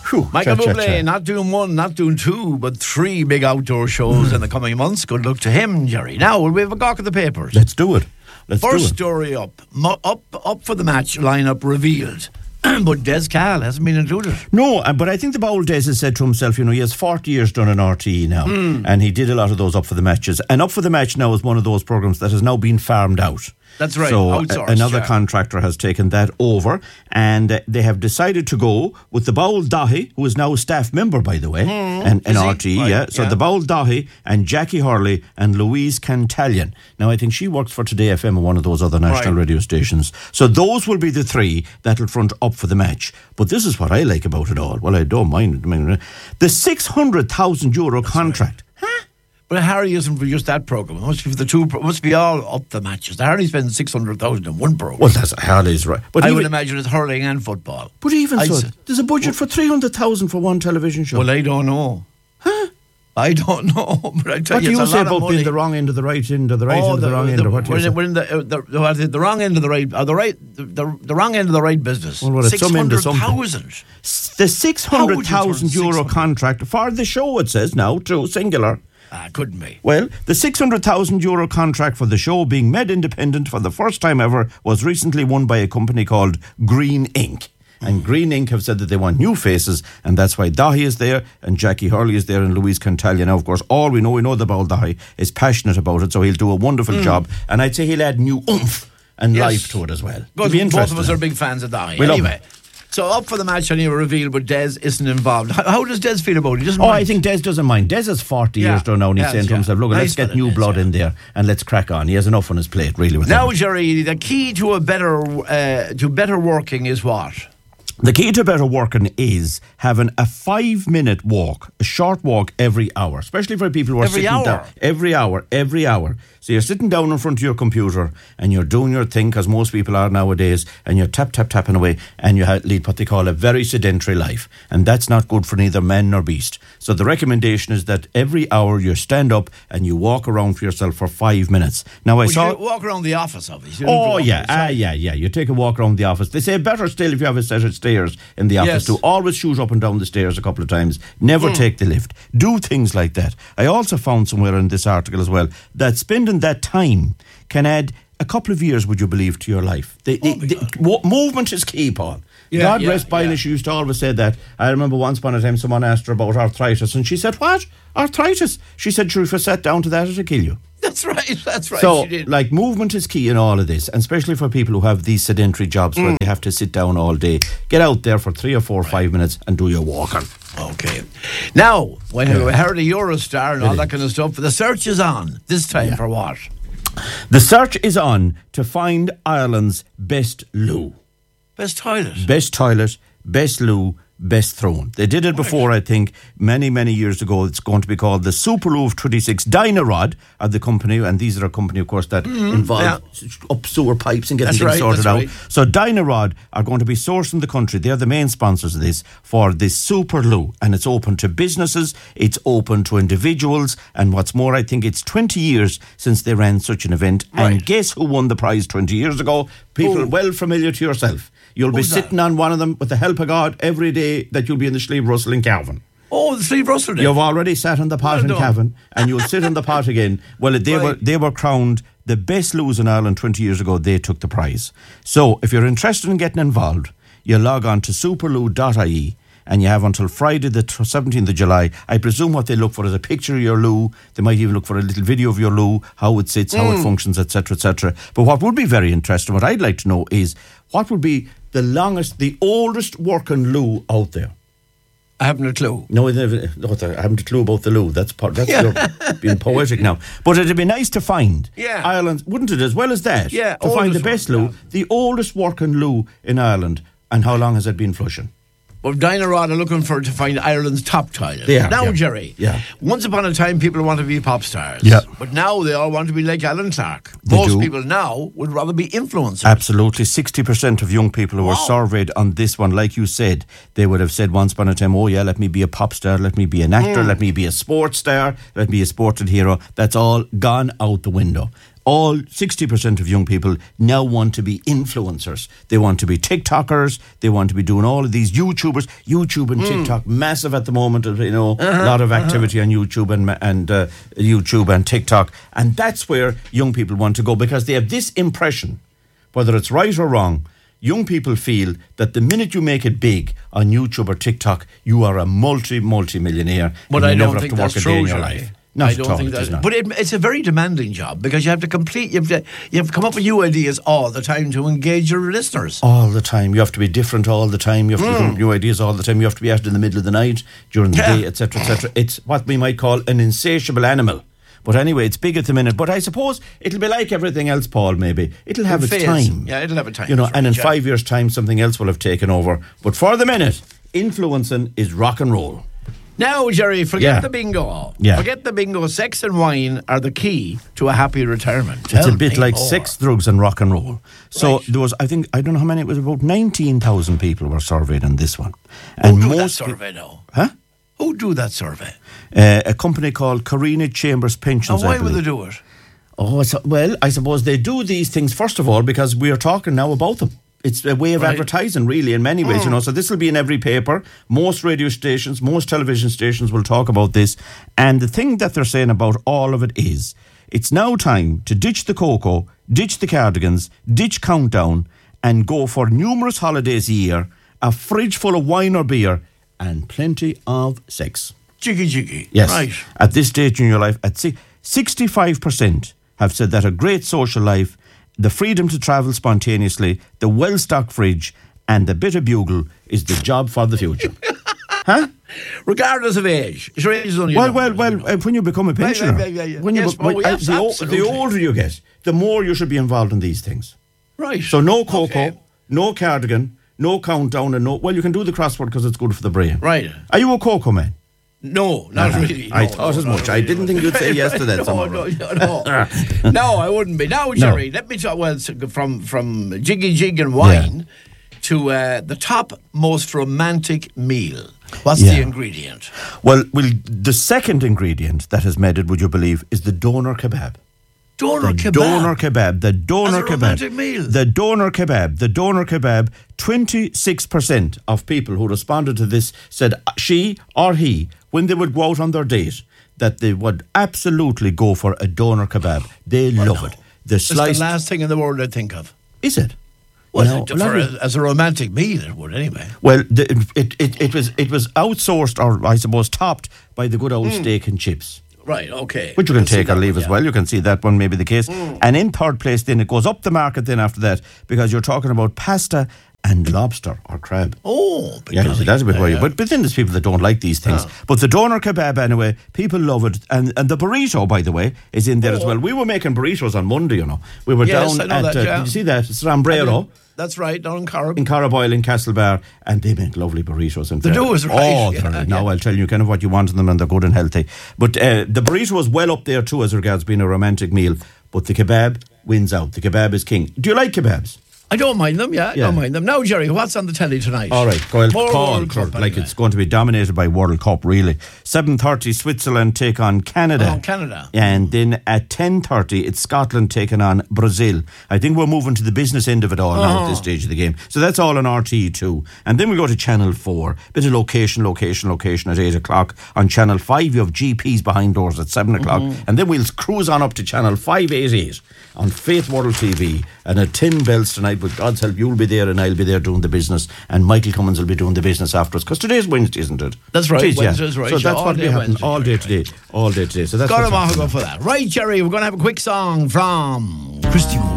Michael Bublé, not doing one, not doing two, but 3 big outdoor shows in the coming months. Good luck to him, Jerry. Now, will we have a gawk at the papers? Let's do it. First story up for the match lineup revealed. But Des Cahill hasn't been included. No, but I think the bold Des has said to himself, he has 40 years done an RTE now, and he did a lot of those Up for the Matches. And Up for the Match now is one of those programmes that has now been farmed out. That's right. So outsourced, another contractor has taken that over, and they have decided to go with the Baul Dahi, who is now a staff member, by the way, and RTE. Right. Yeah. So the Baul Dahi and Jackie Hurley and Louise Cantalion. Now I think she works for Today FM and one of those other national radio stations. So those will be the 3 that'll front Up for the Match. But this is what I like about it all. Well, I don't mind it. The €600,000 contract. But Harry isn't for just that programme. It must be for the two. It must be all Up the Matches. Harry spends 600,000 in one programme. Well, that's Harry's right. But I would imagine it's hurling and football. But even so, there's a budget for 300,000 for one television show. Well, I don't know. Huh? I don't know. But I tell what you, do you it's say a lot about of money. being the wrong end of the right end of the right end of the wrong end? What do you say? We're in the wrong end of the right, the wrong end of the right business. Well, 600,000. The €600,000 contract for the show. It says now, true, singular. Couldn't be. Well, the €600,000 contract for the show being made independent for the first time ever was recently won by a company called Green Ink. And Green Ink have said that they want new faces, and that's why Dahi is there, and Jackie Hurley is there, and Louise Cantalion. Now, of course, we know that Baul Dahi is passionate about it, so he'll do a wonderful job. And I'd say he'll add new oomph and life to it as well. Both of us are big fans of Dahi. Anyway. So Up for the Match, and you revealed, but Des isn't involved. How does Des feel about it? He doesn't mind. I think Des doesn't mind. Des is 40 years done now, and he's saying to himself, look, let's get new blood in there and let's crack on. He has enough on his plate, really. Now, Jerry, the key to better working is what? The key to better working is having a 5-minute walk, a short walk every hour, especially for people who are sitting down. Every hour. So you're sitting down in front of your computer and you're doing your thing, because most people are nowadays, and you're tapping away, and you lead what they call a very sedentary life. And that's not good for neither man nor beast. So the recommendation is that every hour you stand up and you walk around for yourself for 5 minutes. Now you walk around the office, obviously. You take a walk around the office. They say better still if you have a set of stairs in the office to always shoot up and down the stairs a couple of times. Never take the lift. Do things like that. I also found somewhere in this article as well that spending that time can add a couple of years, would you believe, to your life. Movement is key, Paul. God rest Bailish used to always say that. I remember once upon a time someone asked her about arthritis, and she said, what? Arthritis? She said, if you sat down to that, it'll kill you. That's right. So, movement is key in all of this, and especially for people who have these sedentary jobs where they have to sit down all day. Get out there for 3 or 4 or 5 minutes and do your walking. Okay. Now, when we heard the Eurostar and all that kind of stuff, the search is on. This time for what? The search is on to find Ireland's best loo. Best toilet. Best toilet, best loo, best throne. They did it before, I think, many, many years ago. It's going to be called the Superloo of 26. Dynarod are the company, and these are a company, of course, that involve up sewer pipes and getting things sorted out. So Dynarod are going to be sourcing the country. They're the main sponsors of this, for this Superloo, and it's open to businesses, it's open to individuals, and what's more, I think it's 20 years since they ran such an event. And guess who won the prize 20 years ago? People well familiar to yourself. You'll be sitting on one of them with the help of God every day that you'll be in the Slieve Russell in Cavan. Oh, the Slieve Russell Day. You've already sat on the pot in Cavan, and you'll sit on the pot again. Well, they were crowned the best loos in Ireland 20 years ago. They took the prize. So if you're interested in getting involved, you log on to superloo.ie, and you have until Friday the 17th of July. I presume what they look for is a picture of your loo. They might even look for a little video of your loo, how it sits, how it functions, etc., etc. But what would be very interesting, what I'd like to know is, what would be the oldest working loo out there? I haven't a clue. No, I haven't a clue about the loo. That's you're being poetic now. But it'd be nice to find Ireland, wouldn't it, as well as that? Yeah, to find the best loo, the oldest working loo in Ireland, and how long has it been flushing? Well, Dynarod are looking to find Ireland's top toilet. Jerry, once upon a time people wanted to be pop stars. Yeah. But now they all want to be like Alan Clark. Most people now would rather be influencers. Absolutely. 60% of young people who were surveyed on this one, like you said, they would have said once upon a time, let me be a pop star, let me be an actor, let me be a sports star, let me be a sporting hero. That's all gone out the window. all 60% of young people now want to be influencers. They want to be TikTokers. They want to be doing all of these YouTubers. YouTube and TikTok, massive at the moment. A lot of activity on YouTube and YouTube and TikTok, and that's where young people want to go because they have this impression, whether it's right or wrong. Young people feel that the minute you make it big on YouTube or TikTok, you are a multi-millionaire. But I don't think that's true, in your life. I don't think that. But it's a very demanding job because you have to come up with new ideas all the time to engage your listeners. All the time. You have to be different all the time. You have to come up with new ideas all the time. You have to be out in the middle of the night, during the day, etc., etc. It's what we might call an insatiable animal. But anyway, it's big at the minute. But I suppose it'll be like everything else, Paul, maybe. It'll have its time. Yeah, it'll have a time. And in 5 years' time, something else will have taken over. But for the minute, influencing is rock and roll. Now, Jerry, forget the bingo. Yeah. Forget the bingo. Sex and wine are the key to a happy retirement. It's a bit like sex, drugs and rock and roll. So there was, I don't know how many, it was about 19,000 people were surveyed on this one. And Who do that survey now? Huh? Who do that survey? A company called Carina Chambers Pensions. And why would they do it? Well, I suppose they do these things, first of all, because we are talking now about them. It's a way of advertising, really, in many ways, So this will be in every paper. Most radio stations, most television stations will talk about this. And the thing that they're saying about all of it is, it's now time to ditch the cocoa, ditch the cardigans, ditch Countdown, and go for numerous holidays a year, a fridge full of wine or beer, and plenty of sex. Jiggy. Yes. Right. At this stage in your life, 65% have said that a great social life, the freedom to travel spontaneously, the well-stocked fridge, and the bit of bugle is the job for the future. Huh? Regardless of age. Sure, age is only well, when you become a pensioner, the older you get, the more you should be involved in these things. Right. So no cocoa, no cardigan, no Countdown, and you can do the crossword because it's good for the brain. Right. Are you a cocoa man? No, not really. I thought as much. I didn't think you'd say yes to that. No, no, I wouldn't be. Now, Jerry, let me talk. Well, from jiggy and wine to the top most romantic meal. What's the ingredient? Well, the second ingredient that has made it, would you believe, is the doner kebab. Doner kebab. The doner kebab. Romantic meal. The doner kebab. 26% of people who responded to this said she or he, when they would go out on their date, that they would absolutely go for a doner kebab. They love it. It's the last thing in the world I'd think of. Is it? Well, as a romantic meal, it would anyway. Well, it was outsourced, or I suppose topped, by the good old steak and chips. Right, okay. Which you can take or leave as well. You can see that one may be the case. And in third place, then it goes up the market then after that, because you're talking about pasta and lobster or crab. Oh, that's a bit worrying. But then there's people that don't like these things. But the doner kebab, anyway, people love it. And the burrito, by the way, is in there as well. We were making burritos on Monday, We were down at, did you see that? Sombrero. That's right, down in Carriboyle. In Carriboyle, in Castlebar, and they make lovely burritos. They do, is right. Now I'll tell you kind of what you want in them, and they're good and healthy. But the burrito was well up there too as regards being a romantic meal. But the kebab wins out. The kebab is king. Do you like kebabs? I don't mind them, I don't mind them. Now, Jerry, what's on the telly tonight? All right, World Cup, it's going to be dominated by World Cup, really. 7:30, Switzerland take on Canada. Oh, Canada. And then at 10:30, it's Scotland taking on Brazil. I think we're moving to the business end of it all now at this stage of the game. So that's all on RTE2. And then we go to Channel 4. Bit of location at 8 o'clock. On Channel 5, you have GPs behind doors at 7 o'clock. And then we'll cruise on up to Channel 588 on Faith World TV. And at 10 bells tonight, with God's help, you'll be there and I'll be there doing the business, and Michael Cummins will be doing the business afterwards, because today's Wednesday, isn't it? That's right. Wednesday's right. So that's what will happen all day today. All day today. So that's got to go for that. Right, Jerry, we're going to have a quick song from Christy Moore.